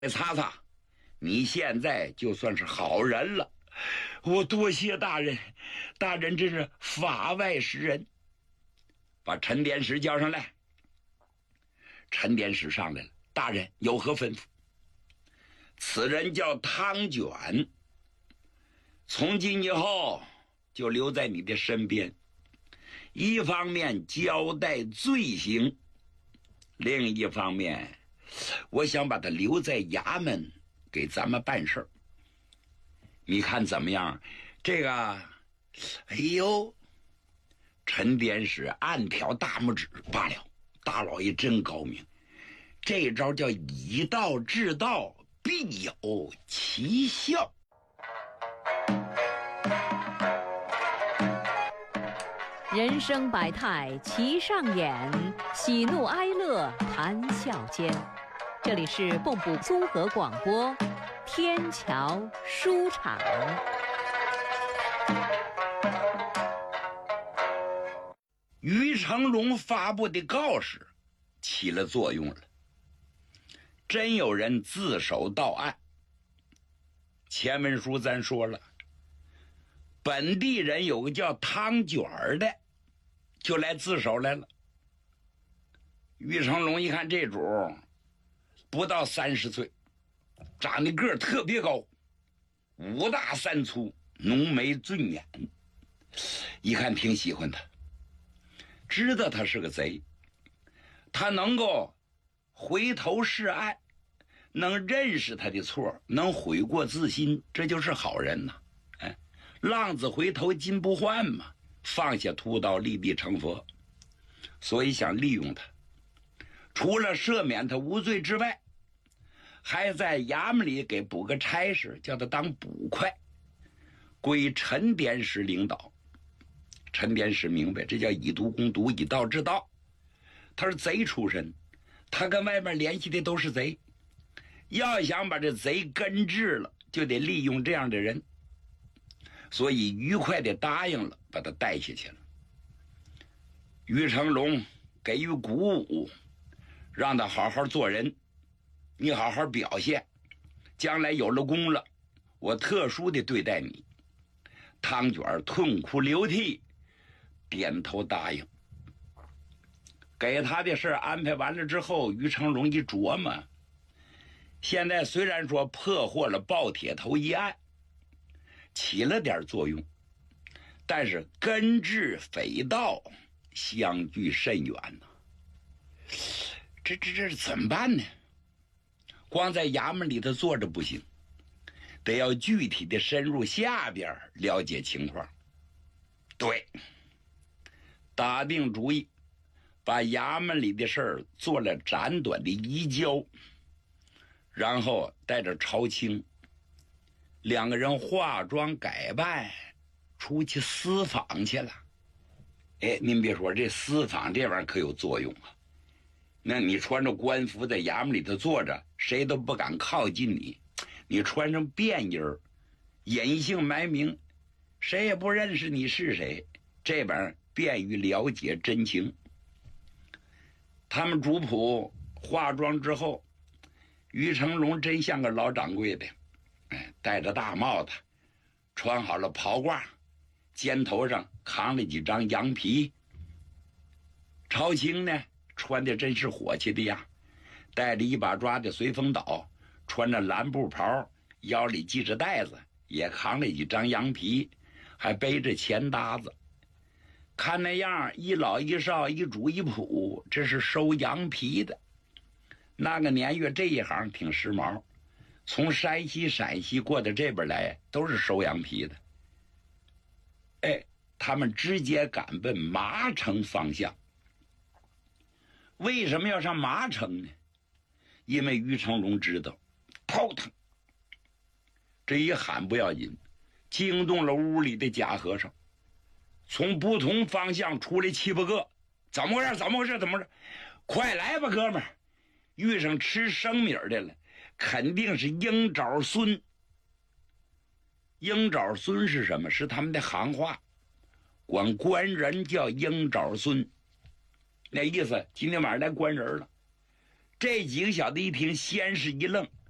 擦擦，你现在就算是好人了。我多谢大人，大人真是法外施人。把陈典史叫上来。陈典史上来了，大人有何吩咐？此人叫汤卷，从今以后就留在你的身边，一方面交代罪行，另一方面我想把他留在衙门给咱们办事儿，你看怎么样？这个，哎呦，陈典史暗挑大拇指，罢了，大老爷真高明，这招叫以道治道，必有奇效。 人生百态齐上演，喜怒哀乐谈笑间。这里是蚌埠综合广播天桥书场。 于成龙发布的告示起了作用了，真有人自首到案。前文书咱说了，本地人有个叫汤卷的就来自首来了。于成龙一看这主不到30岁，长得个儿特别高，5大3粗，浓眉俊眼，一看挺喜欢他，知道他是个贼，他能够回头是岸，能认识他的错，能悔过自新，这就是好人呐。浪子回头金不换嘛，放下屠刀立地成佛，所以想利用他，除了赦免他无罪之外，还在衙门里给补个差事，叫他当捕快，归陈典史领导。陈典史明白，这叫以毒攻毒，以道治道。他是贼出身，他跟外面联系的都是贼，要想把这贼根治了，就得利用这样的人，所以愉快地答应了，把他带下去了。于成龙给予鼓舞，让他好好做人，你好好表现，将来有了功了，我特殊地对待你。汤卷痛哭流涕，点头答应。给他的事安排完了之后，于成龙一琢磨，现在虽然说破获了抱铁头一案，起了点作用，但是根治匪盗相距甚远呐。这怎么办呢？光在衙门里头坐着不行，得要具体的深入下边了解情况。对，打定主意，把衙门里的事儿做了简短的移交，然后带着朝清2个人化妆改扮出去私访去了。您别说，这私访这玩意儿可有作用啊。那你穿着官服在衙门里头坐着，谁都不敢靠近你。你穿上便衣儿，隐姓埋名，谁也不认识你是谁，这玩意儿便于了解真情。他们主仆化妆之后，于成龙真像个老掌柜的，戴着大帽子，穿好了袍褂，肩头上扛了几张羊皮。朝清呢，穿的真是火气的呀，带着一把抓的随风倒，穿着蓝布袍，腰里系着带子，也扛了几张羊皮，还背着钱搭子。看那样，一老一少，一主一仆，这是收羊皮的。那个年月这一行挺时髦，从山西陕西过到这边来都是收羊皮的。他们直接赶奔麻城方向。为什么要上麻城呢？因为于成龙知道头疼，这一喊不要紧，惊动了屋里的假和尚，从不同方向出来7、8个。怎么回事？怎么回事？怎么回事？快来吧，哥们儿！遇上吃生米的了，肯定是鹰爪孙。鹰爪孙是什么？是他们的行话，管官人叫鹰爪孙，那意思今天晚上来关人了。这几个小子一听，先是一愣，